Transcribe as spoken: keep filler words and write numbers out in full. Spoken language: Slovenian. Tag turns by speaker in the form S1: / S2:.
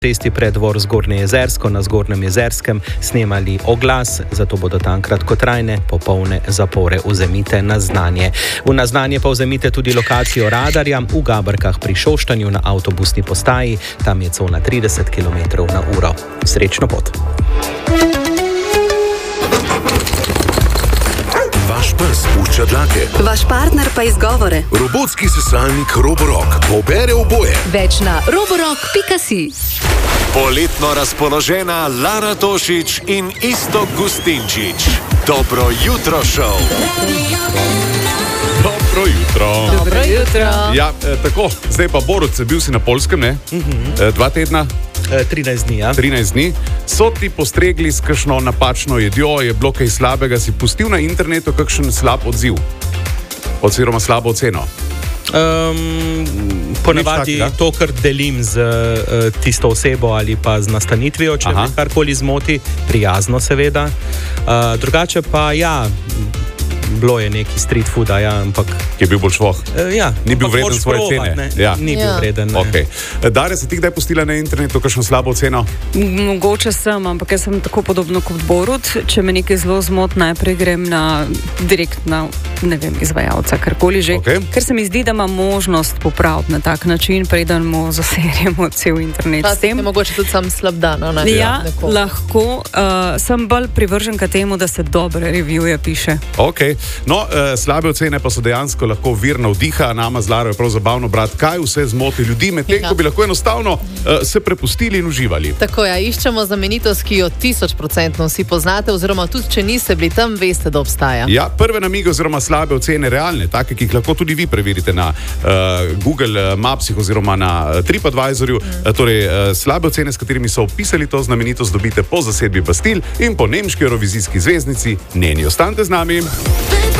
S1: Cesti pred dvor Zgornje Jezersko na Zgornjem Jezerskem snemali oglas, zato bodo tam kratkotrajne popolne zapore vzemite na znanje. V naznanje pa vzemite tudi lokacijo radarja v Gabrkah pri Šoštanju na avtobusni postaji, tam je cona trideset kilometrov na uro. Srečno pot!
S2: Vaš pes pušča dlake.
S3: Vaš partner pa izgovore.
S2: Robotski sesalnik Roborock pobere oboje.
S3: Več na roborock pika si.
S4: Poletno razpoložena Lara Tošić in Iztok Gustinčič. Dobro jutro šov.
S5: Dobro jutro.
S3: Dobro jutro.
S5: Ja, eh, tako, zdaj pa Borut, bil si na Poljskem, ne? Uh-huh. Eh, dva tedna?
S1: E, trinajst dni, ja.
S5: trinajst dni. So ti postregli s kakšno napačno jedjo, je bilo kaj slabega, si pustil na internetu kakšen slab odziv? Oziroma slabo oceno?
S1: Um, ponavadi to, kar delim z uh, tisto osebo ali pa z nastanitvijo, če me karkoli zmoti, prijazno seveda. Uh, drugače pa ja, bilo je neki street fooda, ja, ampak...
S5: Je bil bolj švoh?
S1: Uh, ja,
S5: ni bil vreden svoje cene?
S1: Ne,
S5: ja.
S1: Ni bil
S5: ja.
S1: vreden, ne.
S5: Okay. Darja, si ti kdaj pustila na internetu kakšno slabo oceno?
S6: Mogoče sem, ampak jaz sem tako podobno kot Borut. Če me nekaj zelo zmot, najprej grem na direkt na, ne vem, izvajalca, karkoli že. Okay. Ker se mi zdi, da ima možnost popraviti na tak način, preden mu zaserjemo cel internet.
S7: Pa s tem je mogoče tudi sam slab dan, ne?
S6: Ja, ja lahko. Uh, sem bolj privržen k temu, da se dobre revije piše.
S5: Ok. No, uh, slabe ocene pa so dejansko lahko vir navdiha. Nama z Laro je prav zabavno brati, kaj vse zmoti ljudi, medtem ko bi lahko enostavno uh, se prepustili in uživali.
S7: Tako ja, iščemo znamenitost, ki jo tisoč procentno vsi poznate, oziroma tudi če niste bili tam, veste, da obstaja.
S5: Ja, prve namige oziroma slabe ocene realne, take, ki jih lahko tudi vi preverite na uh, Google Mapsih oziroma na uh, TripAdvisorju. Mm. Uh, torej, uh, slabe ocene, s katerimi so opisali to znamenitost, dobite po zasedbi Bastil in po nemški eurovizijski zvezdnici Neni. Ostanite z nami.